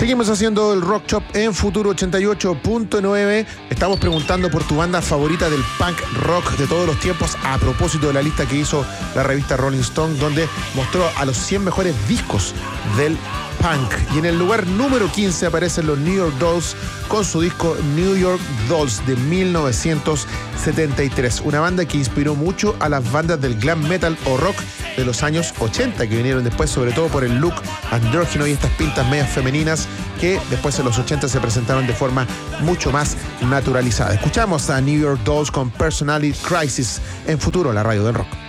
Seguimos haciendo el Rock Shop en Futuro 88.9. Estamos preguntando por tu banda favorita del punk rock de todos los tiempos, a propósito de la lista que hizo la revista Rolling Stone, donde mostró a los 100 mejores discos del punk. Y en el lugar número 15 aparecen los New York Dolls con su disco New York Dolls de 1973. Una banda que inspiró mucho a las bandas del glam metal o rock de los años 80 que vinieron después, sobre todo por el look andrógino y estas pintas medias femeninas que después en los 80 se presentaron de forma mucho más naturalizada. Escuchamos a New York Dolls con Personality Crisis en Futuro, la radio del rock.